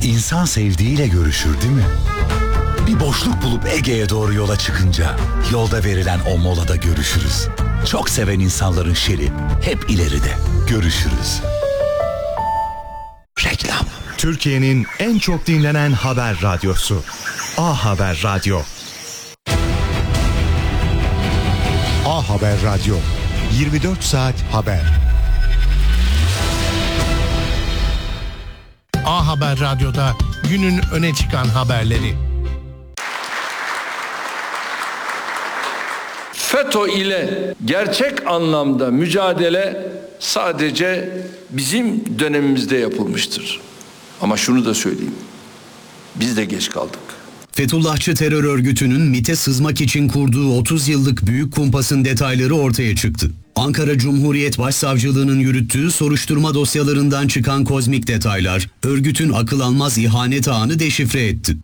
İnsan sevdiğiyle görüşür değil mi? Bir boşluk bulup Ege'ye doğru yola çıkınca yolda verilen o molada görüşürüz. Çok seven insanların şeri hep ileride. Görüşürüz. Reklam. Türkiye'nin en çok dinlenen haber radyosu. A Haber Radyo. A Haber Radyo. 24 saat haber. A Haber Radyo'da günün öne çıkan haberleri. FETÖ ile gerçek anlamda mücadele sadece bizim dönemimizde yapılmıştır. Ama şunu da söyleyeyim. Biz de geç kaldık. Fethullahçı terör örgütünün MİT'e sızmak için kurduğu 30 yıllık büyük kumpasın detayları ortaya çıktı. Ankara Cumhuriyet Başsavcılığı'nın yürüttüğü soruşturma dosyalarından çıkan kozmik detaylar, örgütün akıl almaz ihanet ağını deşifre etti.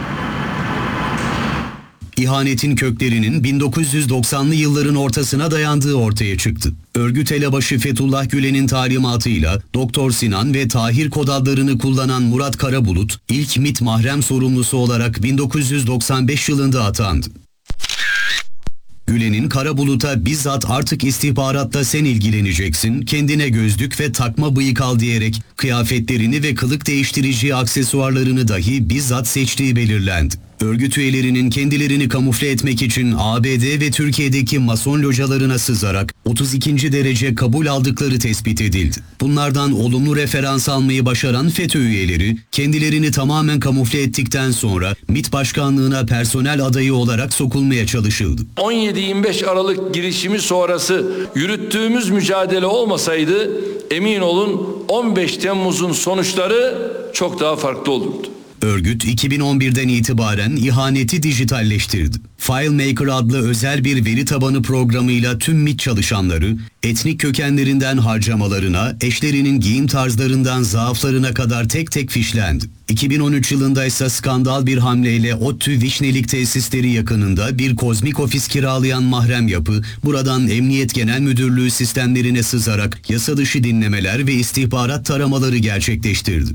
İhanetin köklerinin 1990'lı yılların ortasına dayandığı ortaya çıktı. Örgüt elebaşı Fethullah Gülen'in talimatıyla Doktor Sinan ve Tahir kod adlarını kullanan Murat Karabulut, ilk MİT mahrem sorumlusu olarak 1995 yılında atandı. Gülen'in Karabulut'a bizzat artık istihbaratla sen ilgileneceksin, kendine gözlük ve takma bıyık al diyerek kıyafetlerini ve kılık değiştirici aksesuarlarını dahi bizzat seçtiği belirlendi. Örgüt üyelerinin kendilerini kamufle etmek için ABD ve Türkiye'deki mason localarına sızarak 32. derece kabul aldıkları tespit edildi. Bunlardan olumlu referans almayı başaran FETÖ üyeleri kendilerini tamamen kamufle ettikten sonra MİT başkanlığına personel adayı olarak sokulmaya çalışıldı. 17-25 Aralık girişimi sonrası yürüttüğümüz mücadele olmasaydı emin olun 15 Temmuz'un sonuçları çok daha farklı olurdu. Örgüt 2011'den itibaren ihaneti dijitalleştirdi. FileMaker adlı özel bir veri tabanı programıyla tüm MİT çalışanları, etnik kökenlerinden harcamalarına, eşlerinin giyim tarzlarından zaaflarına kadar tek tek fişlendi. 2013 yılında ise skandal bir hamleyle ODTÜ Vişnelik tesisleri yakınında bir kozmik ofis kiralayan mahrem yapı, buradan Emniyet Genel Müdürlüğü sistemlerine sızarak yasa dışı dinlemeler ve istihbarat taramaları gerçekleştirdi.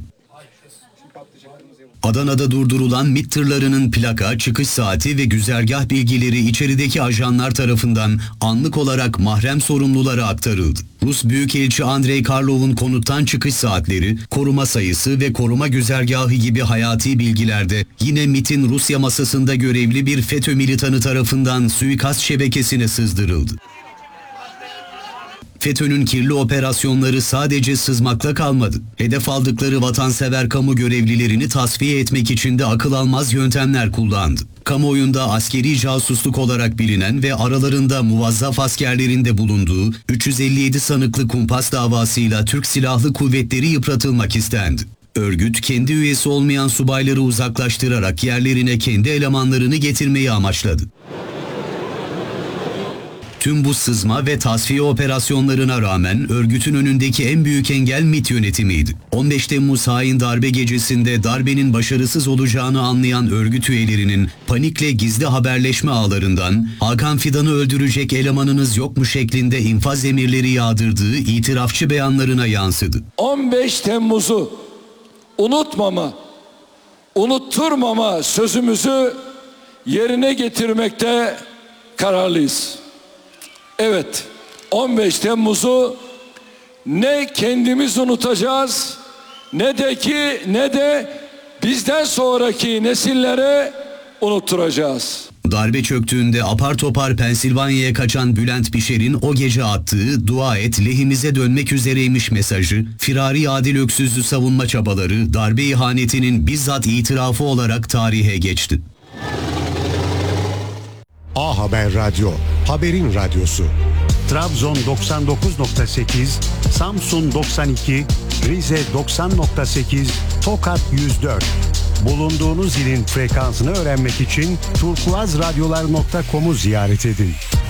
Adana'da durdurulan MİT tırlarının plaka, çıkış saati ve güzergah bilgileri içerideki ajanlar tarafından anlık olarak mahrem sorumlulara aktarıldı. Rus Büyükelçi Andrei Karlov'un konuttan çıkış saatleri, koruma sayısı ve koruma güzergahı gibi hayati bilgilerde yine MİT'in Rusya masasında görevli bir FETÖ militanı tarafından suikast şebekesine sızdırıldı. FETÖ'nün kirli operasyonları sadece sızmakla kalmadı. Hedef aldıkları vatansever kamu görevlilerini tasfiye etmek için de akıl almaz yöntemler kullandı. Kamuoyunda askeri casusluk olarak bilinen ve aralarında muvazzaf askerlerin de bulunduğu 357 sanıklı kumpas davasıyla Türk Silahlı Kuvvetleri yıpratılmak istendi. Örgüt, kendi üyesi olmayan subayları uzaklaştırarak yerlerine kendi elemanlarını getirmeyi amaçladı. Tüm bu sızma ve tasfiye operasyonlarına rağmen örgütün önündeki en büyük engel MİT yönetimiydi. 15 Temmuz hain darbe gecesinde darbenin başarısız olacağını anlayan örgüt üyelerinin panikle gizli haberleşme ağlarından Hakan Fidan'ı öldürecek elemanınız yok mu şeklinde infaz emirleri yağdırdığı itirafçı beyanlarına yansıdı. 15 Temmuz'u unutmama, unutturmama sözümüzü yerine getirmekte kararlıyız. Evet, 15 Temmuz'u ne kendimiz unutacağız ne de bizden sonraki nesillere unutturacağız. Darbe çöktüğünde apar topar Pensilvanya'ya kaçan Bülent Bişer'in o gece attığı "dua et lehimize dönmek üzereymiş" mesajı, firari Adil Öksüz'ü savunma çabaları darbe ihanetinin bizzat itirafı olarak tarihe geçti. A Haber Radyo, haberin radyosu. Trabzon 99.8, Samsun 92, Rize 90.8, Tokat 104. Bulunduğunuz ilin frekansını öğrenmek için turkuazradyolar.com'u ziyaret edin.